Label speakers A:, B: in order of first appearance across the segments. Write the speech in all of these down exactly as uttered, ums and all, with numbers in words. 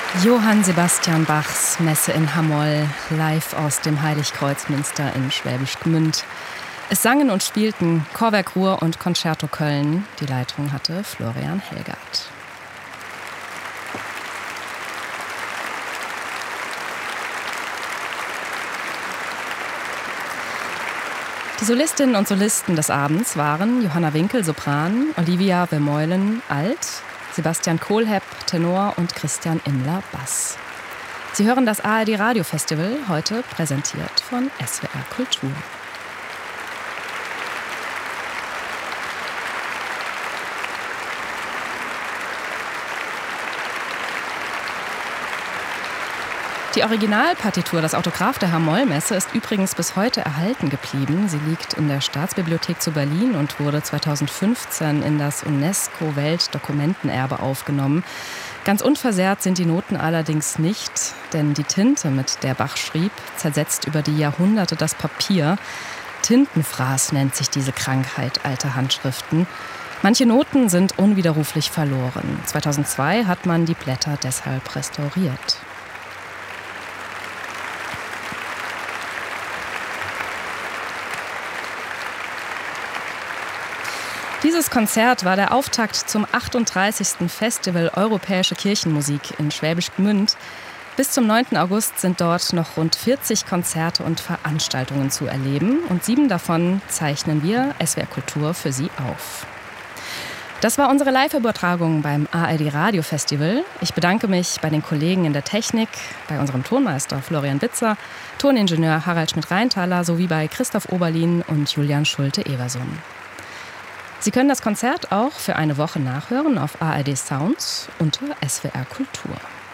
A: Johann Sebastian Bachs Messe in Hamoll, live aus dem Heiligkreuzmünster in Schwäbisch Gmünd. Es sangen und spielten Chorwerk Ruhr und Concerto Köln. Die Leitung hatte Florian Helgert. Die Solistinnen und Solisten des Abends waren Johanna Winkel, Sopran, Olivia Vermeulen, Alt, Sebastian Kohlhepp, Tenor und Christian Immler, Bass. Sie hören das A R D Radio Festival, heute präsentiert von S W R Kultur. Die Originalpartitur, das Autograph der Hamoll-Messe, ist übrigens bis heute erhalten geblieben. Sie liegt in der Staatsbibliothek zu Berlin und wurde zweitausendfünfzehn in das UNESCO-Weltdokumentenerbe aufgenommen. Ganz unversehrt sind die Noten allerdings nicht, denn die Tinte, mit der Bach schrieb, zersetzt über die Jahrhunderte das Papier. Tintenfraß nennt sich diese Krankheit alter Handschriften. Manche Noten sind unwiderruflich verloren. zweitausendzwei hat man die Blätter deshalb restauriert. Dieses Konzert war der Auftakt zum achtunddreißigsten Festival Europäische Kirchenmusik in Schwäbisch Gmünd. Bis zum neunten August sind dort noch rund vierzig Konzerte und Veranstaltungen zu erleben und sieben davon zeichnen wir, S W R Kultur, für Sie auf. Das war unsere Live-Übertragung beim A R D Radio Festival. Ich bedanke mich bei den Kollegen in der Technik, bei unserem Tonmeister Florian Bitzer, Toningenieur Harald Schmidt-Rheintaler sowie bei Christoph Oberlin und Julian Schulte-Eversum. Sie können das Konzert auch für eine Woche nachhören auf A R D Sounds unter S W R Kultur.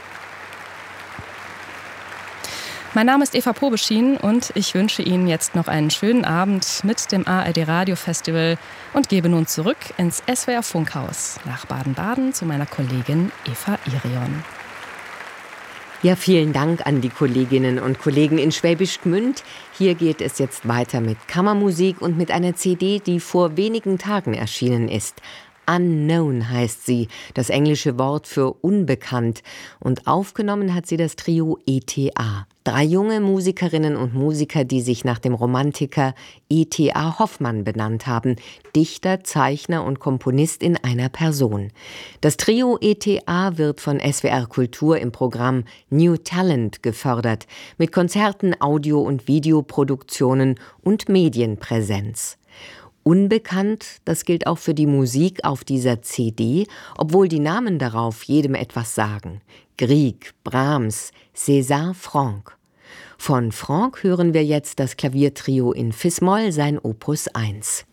A: Mein Name ist Eva Probeschien und ich wünsche Ihnen jetzt noch einen schönen Abend mit dem A R D Radio Festival und gebe nun zurück ins S W R Funkhaus nach Baden-Baden zu meiner Kollegin Eva Irion.
B: Ja, vielen Dank an die Kolleginnen und Kollegen in Schwäbisch Gmünd. Hier geht es jetzt weiter mit Kammermusik und mit einer C D, die vor wenigen Tagen erschienen ist. Unknown heißt sie, das englische Wort für unbekannt. Und aufgenommen hat sie das Trio E T A. Drei junge Musikerinnen und Musiker, die sich nach dem Romantiker E T A Hoffmann benannt haben. Dichter, Zeichner und Komponist in einer Person. Das Trio E T A wird von S W R Kultur im Programm New Talent gefördert. Mit Konzerten, Audio- und Videoproduktionen und Medienpräsenz. Unbekannt, das gilt auch für die Musik auf dieser C D, obwohl die Namen darauf jedem etwas sagen. Grieg, Brahms, César Franck. Von Franck hören wir jetzt das Klaviertrio in Fis-Moll, sein Opus eins.